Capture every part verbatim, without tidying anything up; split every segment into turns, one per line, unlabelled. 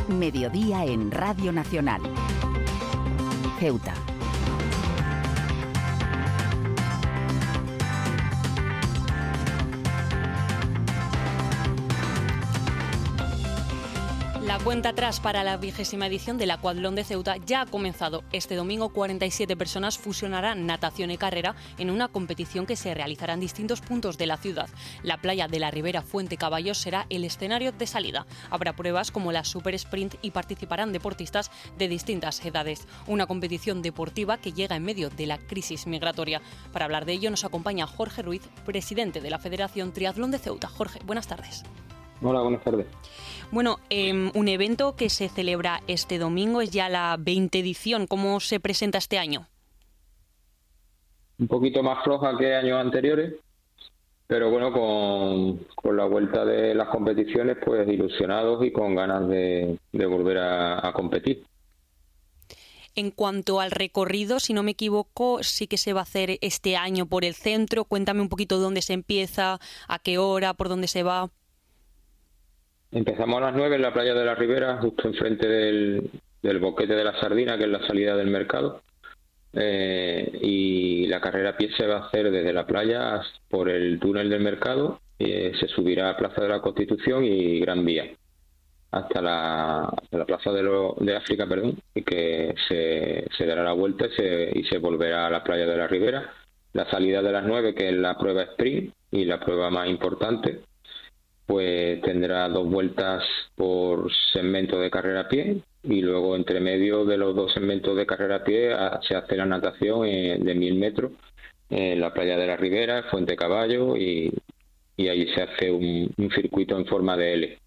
Mediodía en Radio Nacional. Ceuta.
La cuenta atrás para la vigésima edición del Aquatlón de Ceuta ya ha comenzado. Este domingo cuarenta y siete personas fusionarán natación y carrera en una competición que se realizará en distintos puntos de la ciudad. La playa de la Ribera Fuente Caballos será el escenario de salida. Habrá pruebas como la Super Sprint y participarán deportistas de distintas edades. Una competición deportiva que llega en medio de la crisis migratoria. Para hablar de ello nos acompaña Jorge Ruiz, presidente de la Federación Triatlón de Ceuta. Jorge, buenas tardes.
Hola, buenas tardes.
Bueno, eh, un evento que se celebra este domingo, es ya la veinte edición. ¿Cómo se presenta este año?
Un poquito más floja que años anteriores, pero bueno, con, con la vuelta de las competiciones, pues ilusionados y con ganas de, de volver a, a competir.
En cuanto al recorrido, si no me equivoco, sí que se va a hacer este año por el centro. Cuéntame un poquito dónde se empieza, a qué hora, por dónde se va.
Empezamos a las nueve en la playa de la Ribera, justo enfrente del, del boquete de la Sardina, que es la salida del mercado. Eh, y la carrera a pie se va a hacer desde la playa por el túnel del mercado. Eh, se subirá a Plaza de la Constitución y Gran Vía hasta la, hasta la Plaza de, lo, de África, perdón, y que se, se dará la vuelta y se, y se volverá a la playa de la Ribera. La salida de las nueve, que es la prueba sprint y la prueba más importante, pues tendrá dos vueltas por segmento de carrera a pie y luego entre medio de los dos segmentos de carrera a pie se hace la natación de mil metros en la playa de la Ribera, Fuente Caballo, y, y ahí se hace un, un circuito en forma de L.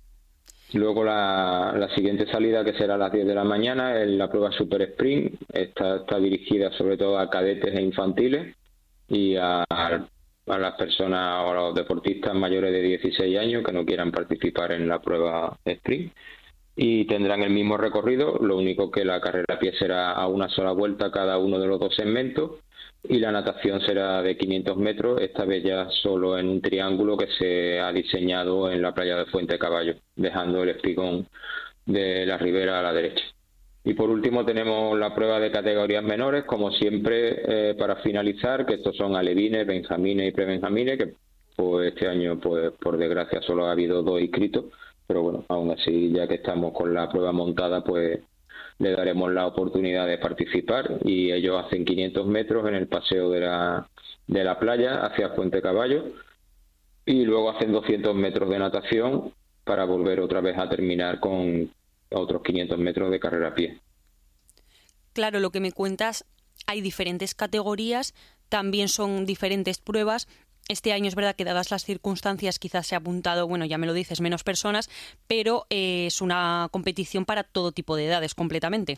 Luego la, la siguiente salida, que será a las diez de la mañana, es la prueba Super Sprint. Esta está dirigida sobre todo a cadetes e infantiles y a a las personas o a los deportistas mayores de dieciséis años que no quieran participar en la prueba sprint, y tendrán el mismo recorrido, lo único que la carrera a pie será a una sola vuelta cada uno de los dos segmentos y la natación será de quinientos metros, esta vez ya solo en un triángulo que se ha diseñado en la playa de Fuente Caballo, dejando el espigón de la Ribera a la derecha. Y por último tenemos la prueba de categorías menores, como siempre, eh, para finalizar, que estos son alevines, benjamines y prebenjamines, que pues este año, pues por desgracia, solo ha habido dos inscritos, pero bueno, aún así, ya que estamos con la prueba montada, pues le daremos la oportunidad de participar, y ellos hacen quinientos metros en el paseo de la, de la playa hacia Fuente Caballo, y luego hacen doscientos metros de natación para volver otra vez a terminar con otros quinientos metros de carrera a pie.
Claro, lo que me cuentas, hay diferentes categorías, también son diferentes pruebas. Este año es verdad que, dadas las circunstancias, quizás se ha apuntado, bueno, ya me lo dices, menos personas, pero eh, es una competición para todo tipo de edades completamente.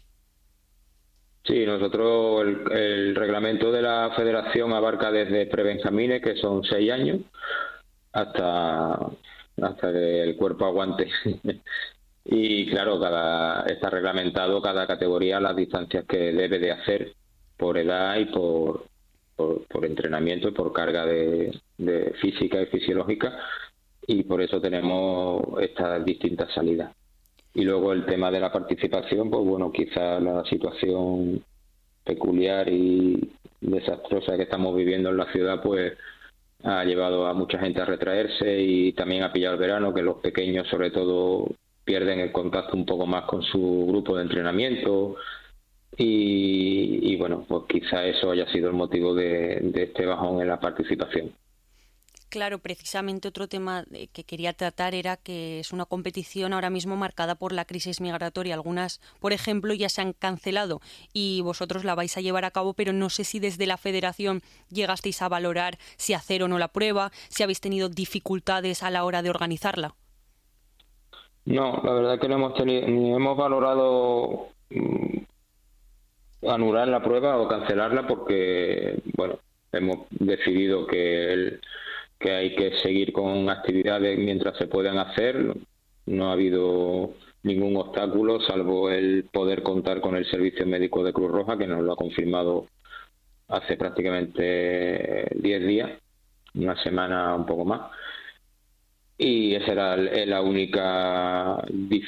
Sí, nosotros, el, el reglamento de la federación abarca desde prebenjamines, que son seis años, hasta, hasta que el cuerpo aguante. Y claro, cada está reglamentado cada categoría las distancias que debe de hacer por edad y por, por, por entrenamiento y por carga de, de física y fisiológica, y por eso tenemos estas distintas salidas. Y luego el tema de la participación, pues bueno, quizá la situación peculiar y desastrosa que estamos viviendo en la ciudad, pues ha llevado a mucha gente a retraerse, y también ha pillado el verano, que los pequeños sobre todo pierden el contacto un poco más con su grupo de entrenamiento, y, y bueno, pues quizá eso haya sido el motivo de, de este bajón en la participación.
Claro, precisamente otro tema que quería tratar era que es una competición ahora mismo marcada por la crisis migratoria. Algunas, por ejemplo, ya se han cancelado y vosotros la vais a llevar a cabo, pero no sé si desde la federación llegasteis a valorar si hacer o no la prueba, si habéis tenido dificultades a la hora de organizarla.
No, la verdad es que no hemos tenido, ni hemos valorado mmm, anular la prueba o cancelarla, porque bueno, hemos decidido que el, que hay que seguir con actividades mientras se puedan hacer. No ha habido ningún obstáculo, salvo el poder contar con el servicio médico de Cruz Roja, que nos lo ha confirmado hace prácticamente diez días, una semana un poco más. Y esa era la única